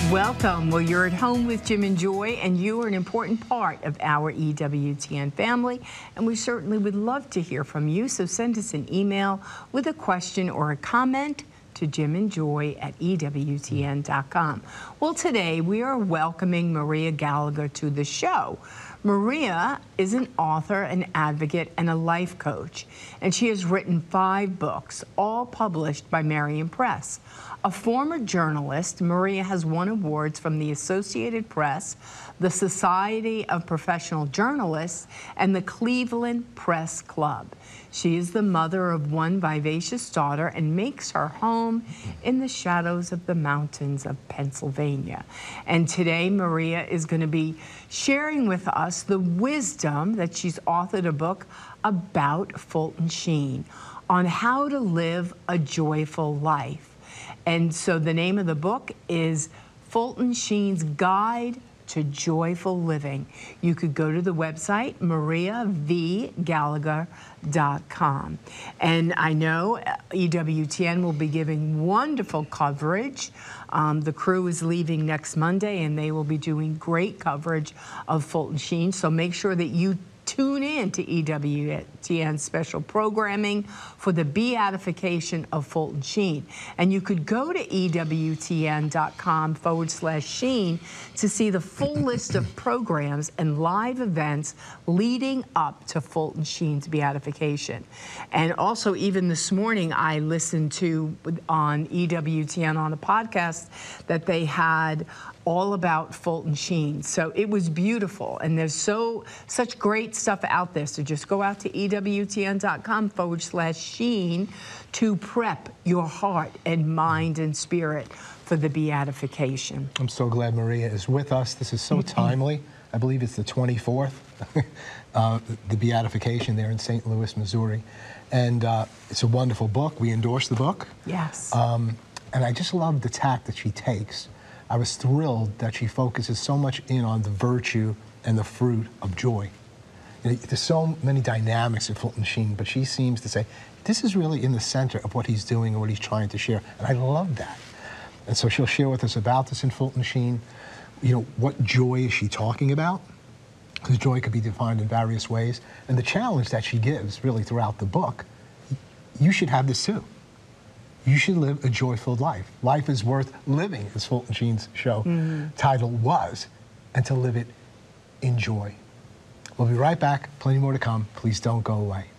Welcome. Well, you're at home with Jim and Joy, and you are an important part of our EWTN family, and we certainly would love to hear from you. So send us an email with a question or a comment to jimandjoy@ewtn.com. Well, today we are welcoming Maria Gallagher to the show. Maria is an author, an advocate, and a life coach, and she has written 5 books, all published by Merriam Press. A former journalist, Maria has won awards from the Associated Press, the Society of Professional Journalists, and the Cleveland Press Club. She is the mother of one vivacious daughter and makes her home in the shadows of the mountains of Pennsylvania. And today, Maria is going to be sharing with us the wisdom that she's authored a book about Fulton Sheen on how to live a joyful life. And so the name of the book is Fulton Sheen's Guide to Joyful Living. You could go to the website, mariavgallagher.com. And I know EWTN will be giving wonderful coverage. The crew is leaving next Monday, and they will be doing great coverage of Fulton Sheen. So make sure that you tune in to EWTN special programming for the beatification of Fulton Sheen. And you could go to EWTN.com/Sheen to see the full list of programs and live events leading up to Fulton Sheen's beatification. And also, even this morning, I listened to on EWTN on a podcast that they had all about Fulton Sheen. So it was beautiful, and there's such great stuff out there. So just go out to EWTN.com/Sheen to prep your heart and mind and spirit for the beatification. I'm so glad Maria is with us. This is so timely. I believe it's the 24th, the beatification there in St. Louis, Missouri. And it's a wonderful book. We endorse the book. Yes. And I just love the tack that she takes. I was thrilled that she focuses so much in on the virtue and the fruit of joy. You know, there's so many dynamics in Fulton Sheen, but she seems to say, this is really in the center of what he's doing and what he's trying to share. And I love that. And so she'll share with us about this in Fulton Sheen. You know, what joy is she talking about? Because joy could be defined in various ways. And the challenge that she gives really throughout the book, you should have this too. You should live a joyful life. Life is worth living, as Fulton Sheen's show title was, and to live it in joy. We'll be right back. Plenty more to come. Please don't go away.